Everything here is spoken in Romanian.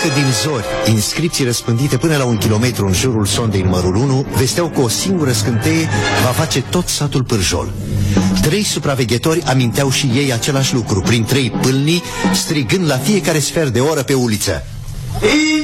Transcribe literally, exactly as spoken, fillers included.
încă din zori, inscripții răspândite până la un kilometru în jurul sondei numărul unu vesteau că o singură scânteie va face tot satul Pârjol. Trei supraveghetori aminteau și ei același lucru, prin trei pâlnii, strigând la fiecare sfert de oră pe uliță: